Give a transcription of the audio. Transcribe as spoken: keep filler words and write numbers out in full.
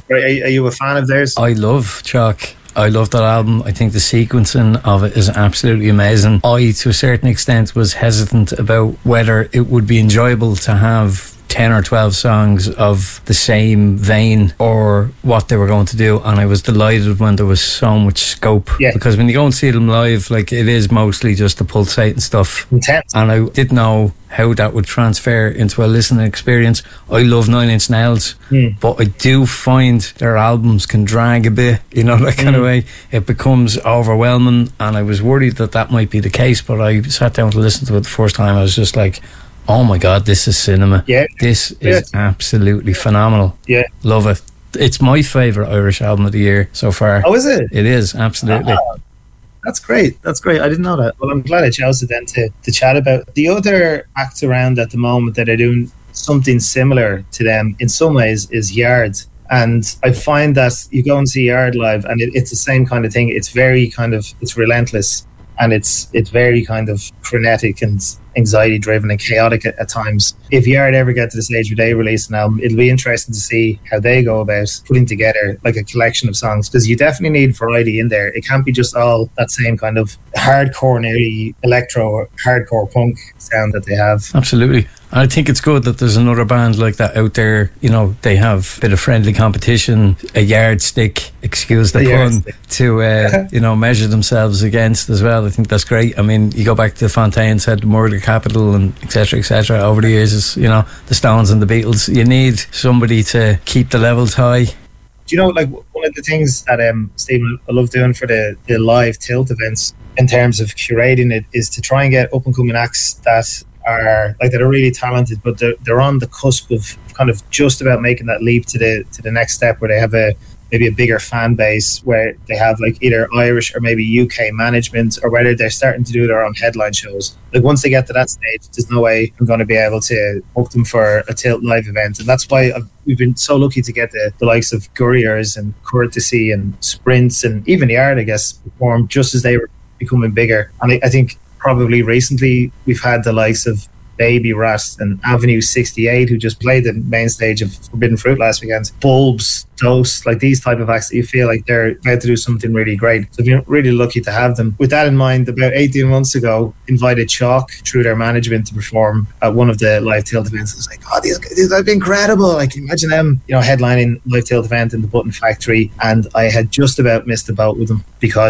Are, are you a fan of theirs? I love Chalk. I love that album. I think the sequencing of it is absolutely amazing. I, to a certain extent, was hesitant about whether it would be enjoyable to have ten or twelve songs of the same vein or what they were going to do, and I was delighted when there was so much scope. Yeah. Because when you go and see them live, like, it is mostly just the pulsating stuff. Intense. And I didn't know how that would transfer into a listening experience. I love Nine Inch Nails, mm. but I do find their albums can drag a bit, you know, that kind mm. of way. It becomes overwhelming, and I was worried that that might be the case, but I sat down to listen to it the first time. I was just like, oh my God, this is cinema. Yeah. This is yeah. absolutely phenomenal. Yeah. Love it. It's my favourite Irish album of the year so far. Oh, is it? It is, absolutely. Uh, that's great. That's great. I didn't know that. Well, I'm glad I chose it then to, to chat about. The other acts around at the moment that are doing something similar to them in some ways is Yard. And I find that you go and see Yard live and it, it's the same kind of thing. It's very kind of, it's relentless. And it's it's very kind of frenetic and anxiety driven and chaotic at, at times. If Yard ever get to the stage where they release an album, it'll be interesting to see how they go about putting together like a collection of songs, because you definitely need variety in there. It can't be just all that same kind of hardcore, nearly electro or hardcore punk sound that they have. Absolutely. And I think it's good that there's another band like that out there. You know, they have a bit of friendly competition, a yardstick, excuse the, the pun, to uh, you know, measure themselves against as well. I think that's great. I mean, you go back to Fontaine said Murder Capital and etc etc over the years, is, you know, the Stones and the Beatles. You need somebody to keep the levels high. Do you know, like, one of the things that um, Stephen, I love doing for the, the live Tilt events in terms of curating it is to try and get up and coming acts that are like that are really talented, but they're, they're on the cusp of kind of just about making that leap to the to the next step, where they have a maybe a bigger fan base, where they have like either Irish or maybe U K management, or whether they're starting to do their own headline shows. Like, once they get to that stage, there's no way I'm going to be able to book them for a Tilt live event. And that's why I've, we've been so lucky to get the, the likes of Gurriers and Courtesy and Sprints and even Yard, I guess, perform just as they were becoming bigger. And I, I think probably recently we've had the likes of Baby Rat and Avenue sixty-eight, who just played the main stage of Forbidden Fruit last weekend. Bulbs, Dose, like these type of acts that you feel like they're about to do something really great. So we're really lucky to have them. With that in mind, about eighteen months ago, invited Chalk through their management to perform at one of the live Tilt events. I was like, oh, these guys have been incredible. Like, imagine them, you know, headlining live Tilt event in the Button Factory. And I had just about missed the boat with them because